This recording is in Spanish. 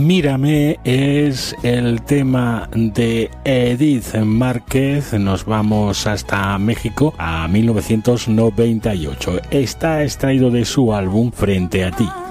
Mírame es el tema de Edith Márquez. Nos vamos hasta México a 1998. Está extraído de su álbum Frente a ti.